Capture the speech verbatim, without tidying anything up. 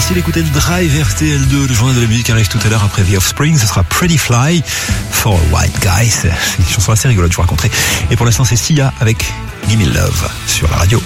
Merci d'écouter le Drive R T L deux. Le journal de la musique arrive tout à l'heure après The Offspring. Ce sera Pretty Fly for a White Guy. C'est une chanson assez rigolote, je vous raconterai. Et pour l'instant, c'est Sia avec Gimme Love sur la radio.